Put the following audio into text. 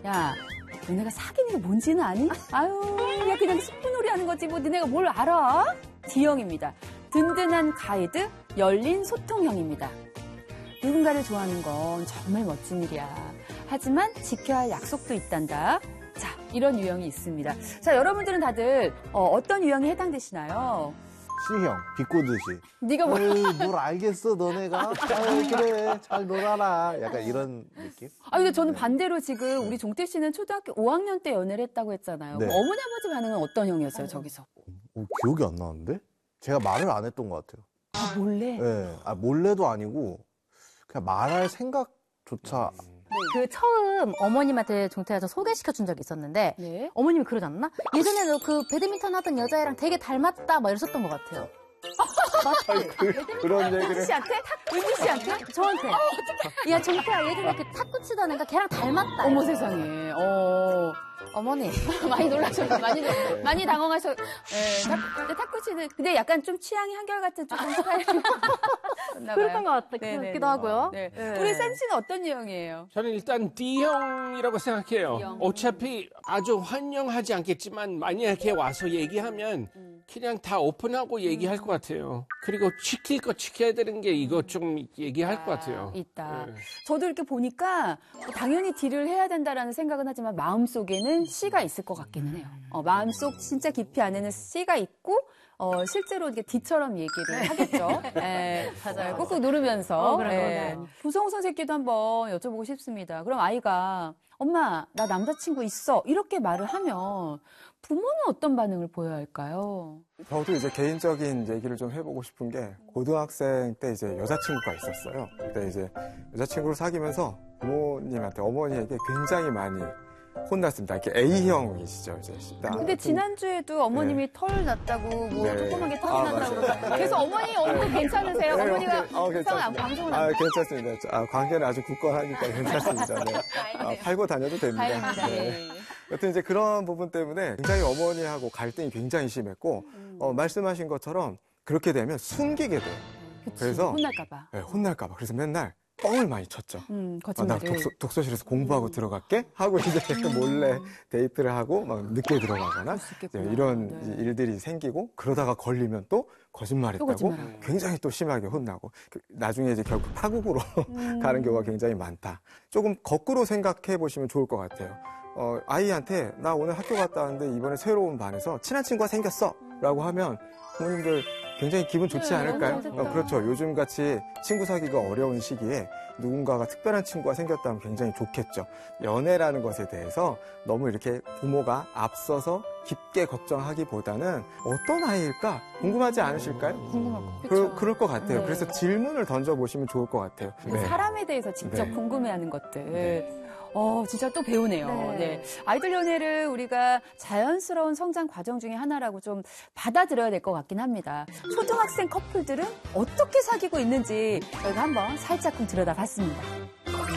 야, 너네가 사귀는 게 뭔지는 아니? 아유, 야, 그냥 숯불놀이 하는 거지. 뭐 너네가 뭘 알아? D형입니다. 든든한 가이드, 열린 소통형입니다. 누군가를 좋아하는 건 정말 멋진 일이야. 하지만 지켜야 할 약속도 있단다. 자, 이런 유형이 있습니다. 자, 여러분들은 다들 어떤 유형에 해당되시나요? C형, 비꼬듯이. 네가 뭐? 뭘 알겠어, 너네가? 아유, 그래, 잘 놀아라. 약간 이런 느낌? 근데 저는 반대로 지금 우리 종태 씨는 초등학교 5학년 때 연애를 했다고 했잖아요. 네. 어머니, 아버지 반응은 어떤 형이었어요, 저기서? 기억이 안 나는데? 제가 말을 안 했던 것 같아요. 아, 몰래? 네. 몰래도 아니고, 그냥 말할 생각조차. 그 처음 어머님한테 종태가 저 소개시켜준 적이 있었는데 네. 어머님이 그러지 않나? 예전에 너 그 배드민턴 하던 여자애랑 되게 닮았다 막 이러셨던 것 같아요. 그런 얘기를. 은지 씨한테? 은지 씨한테? 저한테. 야 종태야 예전에 그 탁구 치던 애가 걔랑 닮았다. 어머 세상에. 어머니. 많이 놀라셨어요. 많이 당황하셨. 네, 근데 탁구 씨는 근데 약간 좀 취향이 한결같은 조금 스타일이었나 봐요. 그랬던 것 같기도 하고요. 네. 우리 쌤 씨는 어떤 유형이에요? 저는 일단 D형이라고 생각해요. D형. 어차피 아주 환영하지 않겠지만 만약에 와서 얘기하면 그냥 다 오픈하고 얘기할 것 같아요. 그리고 지킬 거 지켜야 되는 게 이거 좀 얘기할 것 같아요. 있다. 네. 저도 이렇게 보니까 당연히 딜을 해야 된다라는 생각은 하지만 마음속에는 C가 있을 것 같기는 해요. 마음속 진짜 깊이 안에는 C가 있고 실제로 이렇게 D처럼 얘기를 하겠죠. 네, 맞아요. 꾹꾹 누르면서. 부성선 새끼도 한번 여쭤보고 싶습니다. 그럼 아이가 엄마 나 남자친구 있어 이렇게 말을 하면 부모는 어떤 반응을 보여야 할까요? 저도 이제 개인적인 얘기를 좀 해보고 싶은 게 고등학생 때 이제 여자친구가 있었어요. 그때 이제 여자친구를 사귀면서 부모님한테 어머니에게 굉장히 많이 혼났습니다. 이렇게 A형이시죠, 이제. 근데 지난주에도 어머님이 털 났다고, 뭐, 조그맣게 털이 났다고. 맞아요. 그래서 어머니 얼굴 괜찮으세요? 네, 어머니가 괜찮습니다. 방송을 안 괜찮습니다. 관계는 아주 굳건하니까 괜찮습니다. 네. 팔고 다녀도 됩니다. 다행입니다. 네. 여튼 이제 그런 부분 때문에 굉장히 어머니하고 갈등이 굉장히 심했고, 말씀하신 것처럼 그렇게 되면 숨기게 돼요. 그래서 혼날까봐. 네, 혼날까봐. 그래서 맨날 뻥을 많이 쳤죠. 나 거짓말을. 독서실에서 공부하고 들어갈게? 하고 이제 몰래 데이트를 하고 막 늦게 들어가거나 이런 일들이 생기고 그러다가 걸리면 또 거짓말했다고 굉장히 또 심하게 혼나고 나중에 이제 결국 파국으로 가는 경우가 굉장히 많다. 조금 거꾸로 생각해 보시면 좋을 것 같아요. 아이한테 나 오늘 학교 갔다 왔는데 이번에 새로운 반에서 친한 친구가 생겼어 라고 하면 부모님들 굉장히 기분 좋지 않을까요? 그렇죠. 요즘같이 친구 사귀기가 어려운 시기에 누군가가 특별한 친구가 생겼다면 굉장히 좋겠죠. 연애라는 것에 대해서 너무 이렇게 부모가 앞서서 깊게 걱정하기보다는 어떤 아이일까 궁금하지 않으실까요? 궁금하고. 그럴 것 같아요. 네. 그래서 질문을 던져보시면 좋을 것 같아요. 네. 사람에 대해서 직접 네. 궁금해하는 것들. 네. 진짜 또 배우네요. 네. 아이들 연애를 우리가 자연스러운 성장 과정 중에 하나라고 좀 받아들여야 될 것 같긴 합니다. 초등학생 커플들은 어떻게 사귀고 있는지 저희가 한번 살짝쿵 들여다봤습니다.